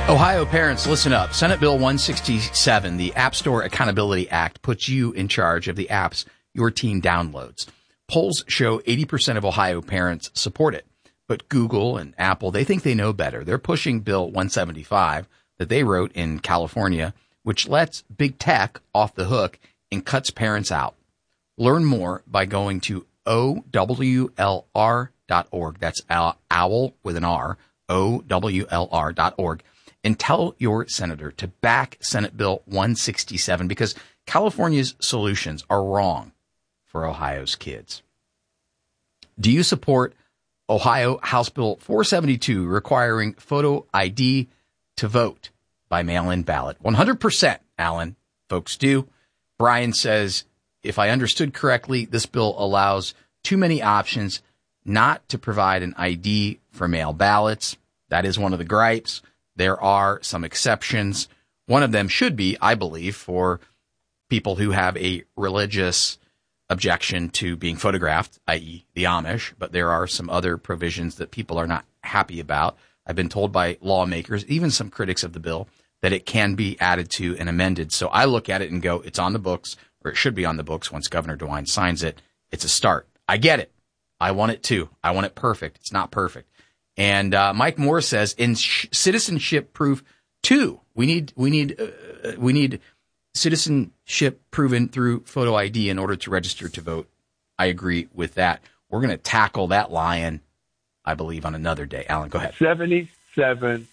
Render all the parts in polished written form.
Ohio parents, listen up. Senate Bill 167, the App Store Accountability Act, puts you in charge of the apps your teen downloads. Polls show 80% of Ohio parents support it. But Google and Apple, they think they know better. They're pushing Bill 175 that they wrote in California, which lets big tech off the hook and cuts parents out. Learn more by going to OWLR.org. That's owl with an R, OWLR.org. And tell your senator to back Senate Bill 167 because California's solutions are wrong for Ohio's kids. Do you support Ohio House Bill 472 requiring photo ID to vote by mail-in ballot? 100%, Alan. Folks do. Brian says, if I understood correctly, this bill allows too many options not to provide an ID for mail ballots. That is one of the gripes. There are some exceptions. One of them should be, I believe, for people who have a religious objection to being photographed, i.e. the Amish, but there are some other provisions that people are not happy about. I've been told by lawmakers, even some critics of the bill, that it can be added to and amended. So I look at it and go, it's on the books, or it should be on the books once Governor DeWine signs it. It's a start. I get it. I want it too. I want it perfect. It's not perfect. And Mike Moore says in citizenship proof 2, we need citizenship proven through photo ID in order to register to vote. I agree with that. We're going to tackle that lion, I believe, on another day. Alan, go ahead. 77%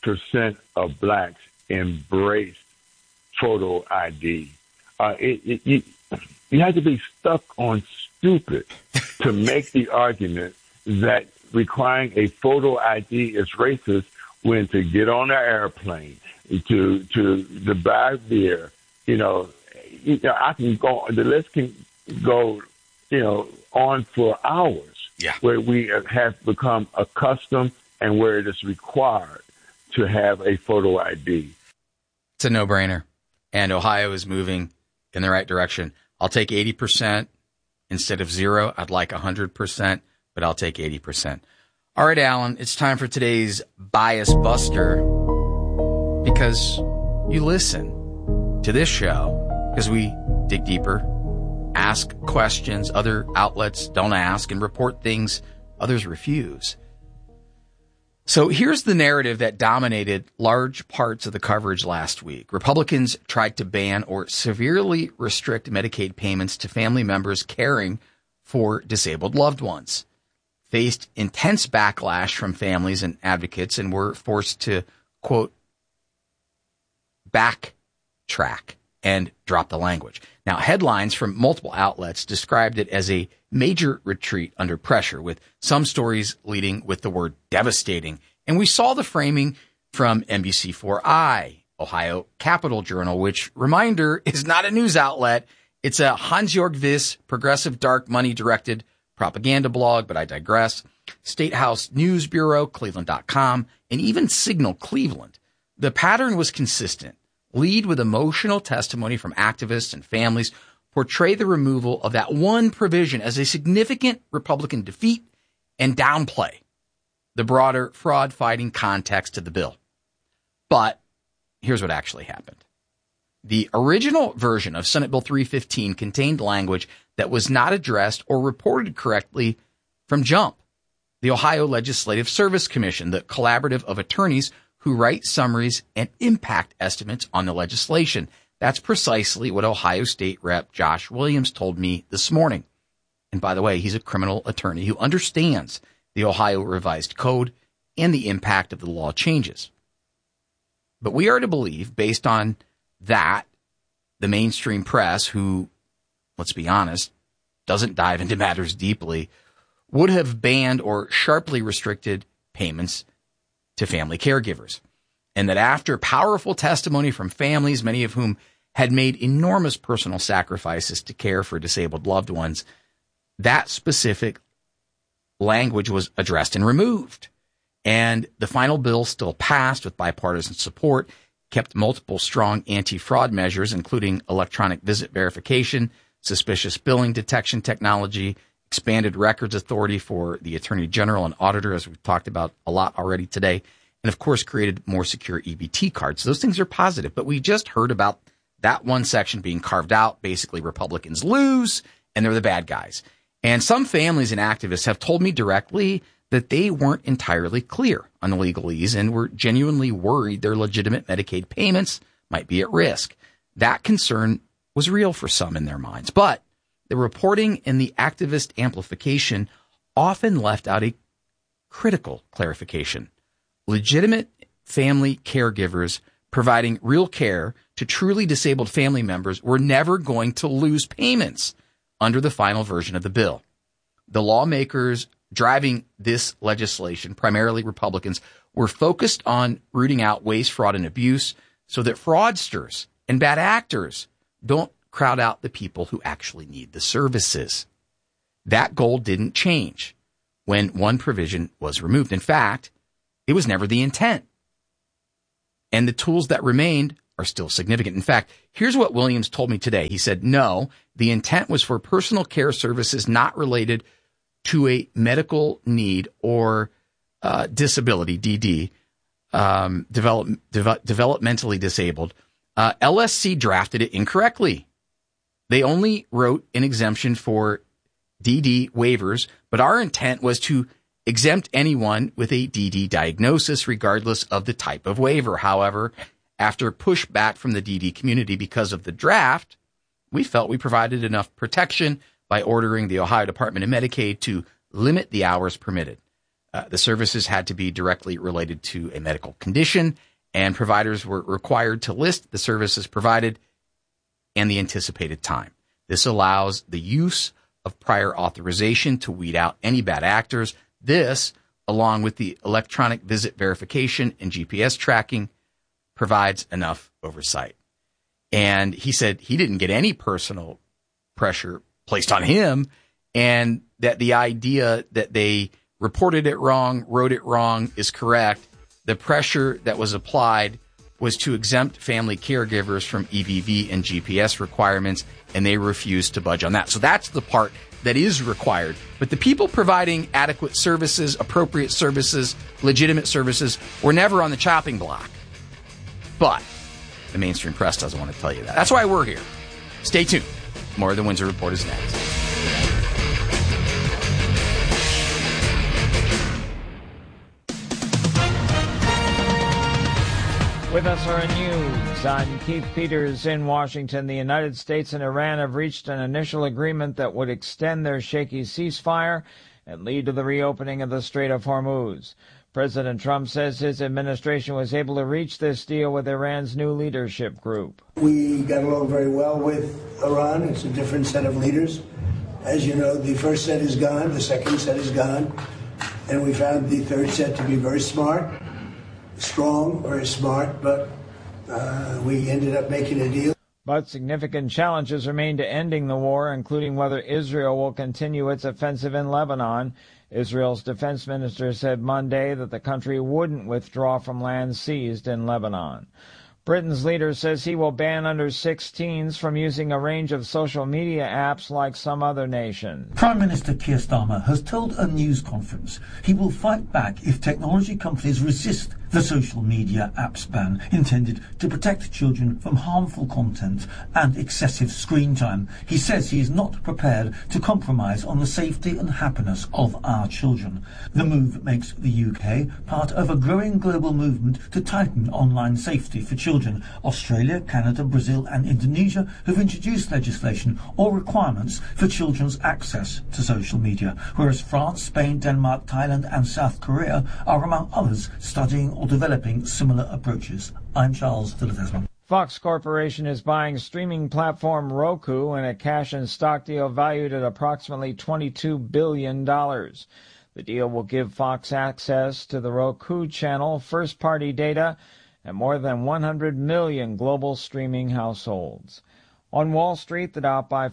of blacks embrace photo ID. You have to be stuck on stupid to make the argument that requiring a photo ID is racist when to get on an airplane, to buy beer, I can go, the list can go, on for hours. Yeah. Where we have become accustomed and where it is required to have a photo ID. It's a no-brainer. And Ohio is moving in the right direction. I'll take 80% instead of 0. I'd like 100%. But I'll take 80%. All right, Alan, it's time for today's Bias Buster because you listen to this show because we dig deeper, ask questions other outlets don't ask, and report things others refuse. So here's the narrative that dominated large parts of the coverage last week. Republicans tried to ban or severely restrict Medicaid payments to family members caring for disabled loved ones, faced intense backlash from families and advocates, and were forced to, quote, backtrack and drop the language. Now, headlines from multiple outlets described it as a major retreat under pressure, with some stories leading with the word devastating. And we saw the framing from NBC4i, Ohio Capital Journal, which, reminder, is not a news outlet. It's a Hans-Jörg Wyss progressive dark money directed propaganda blog, but I digress. State House News Bureau, Cleveland.com, and even Signal Cleveland. The pattern was consistent. Lead with emotional testimony from activists and families, portray the removal of that one provision as a significant Republican defeat, and downplay the broader fraud-fighting context of the bill. But here's what actually happened. The original version of Senate Bill 315 contained language that was not addressed or reported correctly from jump. The Ohio Legislative Service Commission, the collaborative of attorneys who write summaries and impact estimates on the legislation. That's precisely what Ohio State Rep. Josh Williams told me this morning. And by the way, he's a criminal attorney who understands the Ohio Revised Code and the impact of the law changes. But we are to believe, based on that, the mainstream press, who, let's be honest, doesn't dive into matters deeply, would have banned or sharply restricted payments to family caregivers. And that after powerful testimony from families, many of whom had made enormous personal sacrifices to care for disabled loved ones, that specific language was addressed and removed. And the final bill still passed with bipartisan support, kept multiple strong anti-fraud measures, including electronic visit verification, suspicious billing detection technology, expanded records authority for the Attorney General and Auditor, as we've talked about a lot already today, and of course created more secure EBT cards. Those things are positive, but we just heard about that one section being carved out. Basically, Republicans lose, and they're the bad guys. And some families and activists have told me directly that they weren't entirely clear on the legalese and were genuinely worried their legitimate Medicaid payments might be at risk. That concern was real for some in their minds, but the reporting and the activist amplification often left out a critical clarification. Legitimate family caregivers providing real care to truly disabled family members were never going to lose payments under the final version of the bill. The lawmakers driving this legislation, primarily Republicans, were focused on rooting out waste, fraud, and abuse so that fraudsters and bad actors don't crowd out the people who actually need the services. That goal didn't change when one provision was removed. In fact, it was never the intent. And the tools that remained are still significant. In fact, here's what Williams told me today. He said, no, the intent was for personal care services not related to a medical need or disability, DD, developmentally disabled. LSC drafted it incorrectly. They only wrote an exemption for DD waivers, but our intent was to exempt anyone with a DD diagnosis, regardless of the type of waiver. However, after pushback from the DD community because of the draft, we felt we provided enough protection by ordering the Ohio Department of Medicaid to limit the hours permitted. The services had to be directly related to a medical condition, and providers were required to list the services provided and the anticipated time. This allows the use of prior authorization to weed out any bad actors. This, along with the electronic visit verification and GPS tracking, provides enough oversight. And he said he didn't get any personal pressure placed on him, and that the idea that they reported it wrong, wrote it wrong is correct. The pressure that was applied was to exempt family caregivers from EVV and GPS requirements, and they refused to budge on that. So that's the part that is required. But the people providing adequate services, appropriate services, legitimate services were never on the chopping block. But the mainstream press doesn't want to tell you that. That's why we're here. Stay tuned. More of the Windsor Report is next. With SRN News, I'm Keith Peters in Washington. The United States and Iran have reached an initial agreement that would extend their shaky ceasefire and lead to the reopening of the Strait of Hormuz. President Trump says his administration was able to reach this deal with Iran's new leadership group. We got along very well with Iran. It's a different set of leaders. As you know, the first set is gone, the second set is gone, and we found the third set to be very smart. Strong, very smart, but we ended up making a deal. But significant challenges remain to ending the war, including whether Israel will continue its offensive in Lebanon. Israel's defense minister said Monday that the country wouldn't withdraw from land seized in Lebanon. Britain's leader says he will ban under-16s from using a range of social media apps like some other nations. Prime Minister Keir Starmer has told a news conference he will fight back if technology companies resist the social media apps ban intended to protect children from harmful content and excessive screen time. He says he is not prepared to compromise on the safety and happiness of our children. The move makes the UK part of a growing global movement to tighten online safety for children. Australia, Canada, Brazil and Indonesia have introduced legislation or requirements for children's access to social media, whereas France, Spain, Denmark, Thailand and South Korea are among others studying or developing similar approaches. I'm Charles de Ledesma. Fox Corporation is buying streaming platform Roku in a cash and stock deal valued at approximately $22 billion. The deal will give Fox access to the Roku channel, first-party data, and more than 100 million global streaming households. On Wall Street, the Dow by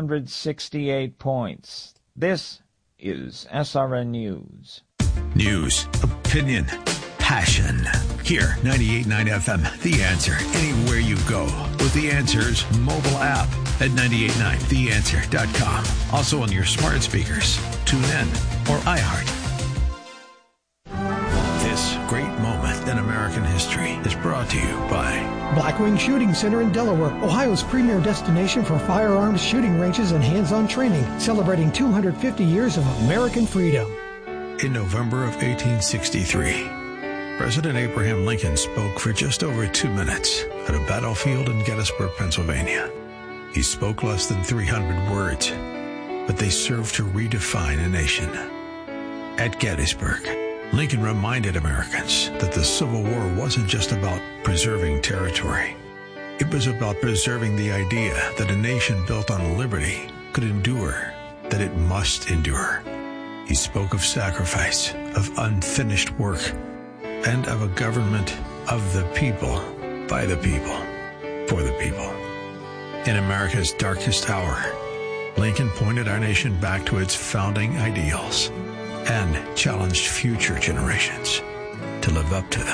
468 points. This is SRN News. News, opinion, passion. Here, 98.9 FM, The Answer. Anywhere you go with The Answer's mobile app at 989theanswer.com. Also on your smart speakers, TuneIn, or iHeart. This great moment American history is brought to you by Blackwing Shooting Center in Delaware, Ohio's premier destination for firearms shooting ranges and hands-on training, celebrating 250 years of American freedom. In November of 1863, President Abraham Lincoln spoke for just over 2 minutes at a battlefield in Gettysburg, Pennsylvania. He spoke less than 300 words, but they served to redefine a nation. At Gettysburg, Lincoln reminded Americans that the Civil War wasn't just about preserving territory. It was about preserving the idea that a nation built on liberty could endure, that it must endure. He spoke of sacrifice, of unfinished work, and of a government of the people, by the people, for the people. In America's darkest hour, Lincoln pointed our nation back to its founding ideals and challenged future generations to live up to them.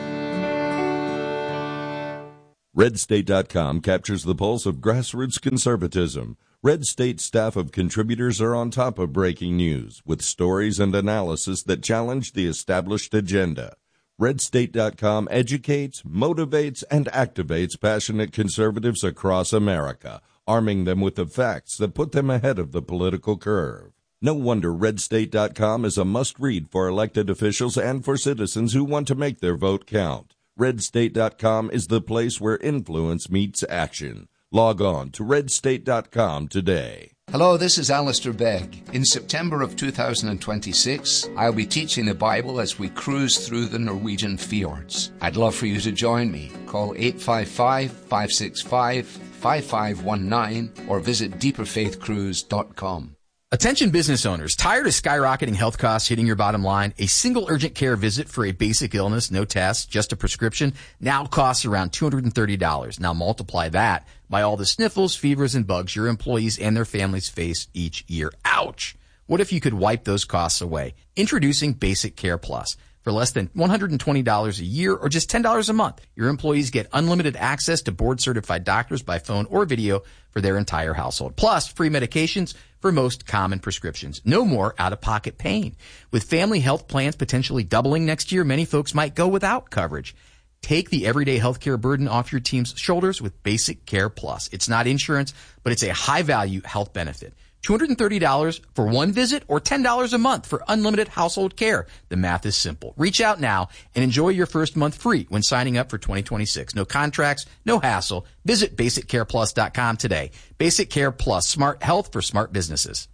RedState.com captures the pulse of grassroots conservatism. Red State staff of contributors are on top of breaking news with stories and analysis that challenge the established agenda. RedState.com educates, motivates, and activates passionate conservatives across America, arming them with the facts that put them ahead of the political curve. No wonder RedState.com is a must-read for elected officials and for citizens who want to make their vote count. RedState.com is the place where influence meets action. Log on to RedState.com today. Hello, this is Alistair Begg. In September of 2026, I'll be teaching the Bible as we cruise through the Norwegian fjords. I'd love for you to join me. Call 855-565-5519 or visit deeperfaithcruise.com. Attention business owners, tired of skyrocketing health costs hitting your bottom line? A single urgent care visit for a basic illness, no tests, just a prescription, now costs around $230. Now multiply that by all the sniffles, fevers, and bugs your employees and their families face each year. Ouch! What if you could wipe those costs away? Introducing Basic Care Plus. For less than $120 a year or just $10 a month, your employees get unlimited access to board-certified doctors by phone or video for their entire household. Plus, free medications for most common prescriptions. No more out-of-pocket pain. With family health plans potentially doubling next year, many folks might go without coverage. Take the everyday healthcare burden off your team's shoulders with Basic Care Plus. It's not insurance, but it's a high-value health benefit. $230 for one visit or $10 a month for unlimited household care. The math is simple. Reach out now and enjoy your first month free when signing up for 2026. No contracts, no hassle. Visit BasicCarePlus.com today. Basic Care Plus, smart health for smart businesses.